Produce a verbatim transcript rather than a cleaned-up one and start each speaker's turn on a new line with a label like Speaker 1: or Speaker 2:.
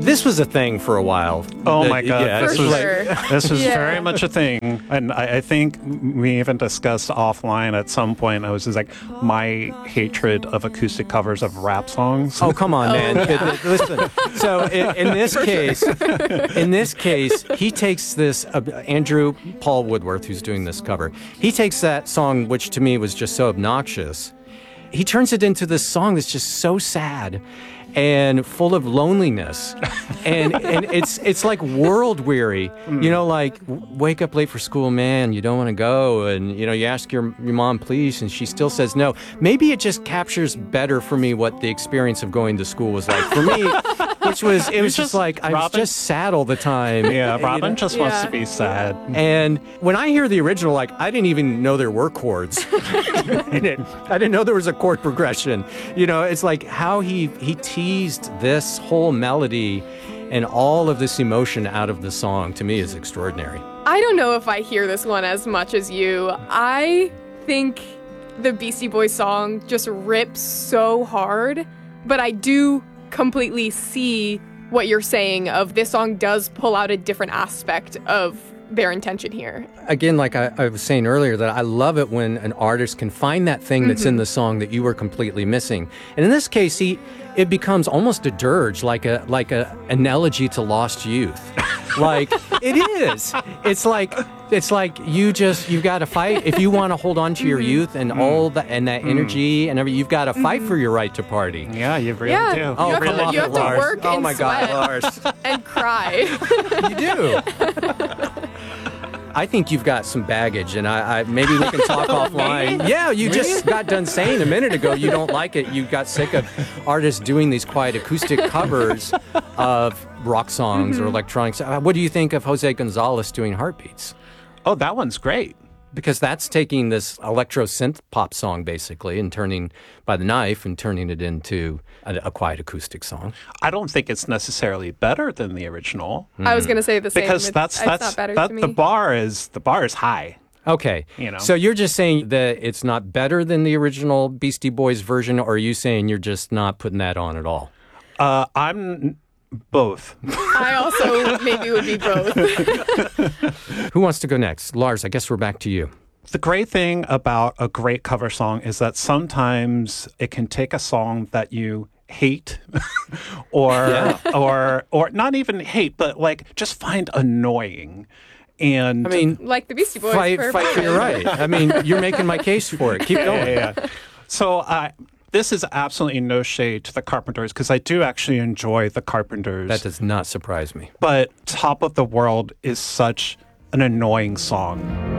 Speaker 1: this was a thing for a while.
Speaker 2: Oh
Speaker 1: That-
Speaker 2: my God,
Speaker 1: yeah,
Speaker 2: this
Speaker 1: it's
Speaker 2: was
Speaker 1: like-
Speaker 2: this was
Speaker 3: Yeah.
Speaker 2: very much a thing, and I, I think we even discussed offline at some point. I was just like, my hatred of acoustic covers of rap songs.
Speaker 1: Oh, come on, man.
Speaker 3: yeah.
Speaker 1: Listen. So in, in this case, in this case, he takes this, uh, Andrew Paul Woodworth, who's doing this cover, he takes that song, which to me was just so obnoxious. He turns it into this song that's just so sad and full of loneliness. And and it's it's like world weary. You know, like, w- wake up late for school, man, you don't want to go. And, you know, you ask your, your mom, please, and she still says no. Maybe it just captures better for me what the experience of going to school was like. For me, which was, it was just,
Speaker 2: just-
Speaker 1: like, I was
Speaker 2: Robin-
Speaker 1: just sad all the time.
Speaker 2: Yeah,
Speaker 1: And, you
Speaker 2: Robin
Speaker 1: know,
Speaker 2: just wants
Speaker 3: Yeah.
Speaker 2: to be sad.
Speaker 1: and when I hear the original, like, I didn't even know there were chords in it. I didn't know there was a chord progression. You know, it's like how he, he teased this whole melody and all of this emotion out of the song, to me, is extraordinary.
Speaker 3: I don't know if I hear this one as much as you. I think the Beastie Boys song just rips so hard, but I do completely see what you're saying of this song does pull out a different aspect of their intention here.
Speaker 1: Again, like I, I was saying earlier, that I love it when an artist can find that thing that's in the song that you were completely missing. And in this case, he it becomes almost a dirge, like a like a an elegy to lost youth. Like it is. It's like it's like you just you've got to fight if you want to hold on to your youth and all that and that energy and everything. You've got to fight for your right to party.
Speaker 2: Yeah, you really
Speaker 3: Yeah.
Speaker 2: do.
Speaker 3: You
Speaker 1: Oh,
Speaker 3: have
Speaker 1: come
Speaker 3: to-
Speaker 1: on,
Speaker 3: you have to
Speaker 1: Lars.
Speaker 3: work
Speaker 1: Oh
Speaker 3: and
Speaker 1: my God,
Speaker 3: sweat.
Speaker 1: Lars.
Speaker 3: And cry.
Speaker 1: You do. I think you've got some baggage, and I, I maybe we can talk offline. Yeah, you just got done saying a minute ago you don't like it. You got sick of artists doing these quiet acoustic covers of rock songs or electronics. Uh, What do you think of Jose Gonzalez doing Heartbeats?
Speaker 2: Oh, that one's great.
Speaker 1: Because that's taking this electro synth pop song basically and turning by the knife and turning it into a, a quiet acoustic song.
Speaker 2: I don't think it's necessarily better than the original
Speaker 3: I was going to say the same.
Speaker 2: because
Speaker 3: It's-
Speaker 2: that's
Speaker 3: it's
Speaker 2: that's
Speaker 3: not better
Speaker 2: that
Speaker 3: to me.
Speaker 2: the bar is the bar is high.
Speaker 1: Okay.
Speaker 2: You know.
Speaker 1: So you're just saying that it's not better than the original Beastie Boys version, or are you saying you're just not putting that on at all?
Speaker 2: Uh, I'm both.
Speaker 3: I also maybe would be both.
Speaker 1: Who wants to go next? Lars, I guess we're back to you.
Speaker 2: The great thing about a great cover song is that sometimes it can take a song that you hate or
Speaker 1: Yeah.
Speaker 2: or or not even hate, but like just find annoying. And
Speaker 1: I mean,
Speaker 3: Like the Beastie Boys.
Speaker 1: fight,
Speaker 3: for
Speaker 1: fight for your
Speaker 3: Brian.
Speaker 1: right. I mean, you're making my case for it. Keep going.
Speaker 2: yeah, yeah. So uh, this is absolutely no shade to the Carpenters because I do actually enjoy the Carpenters.
Speaker 1: That does not surprise me.
Speaker 2: But Top of the World is such an annoying song.